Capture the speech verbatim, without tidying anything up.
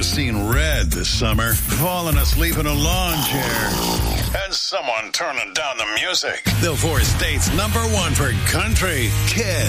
just seen red this summer, falling asleep in a lawn chair, and someone turning down the music. The four states number one for country, Kiss.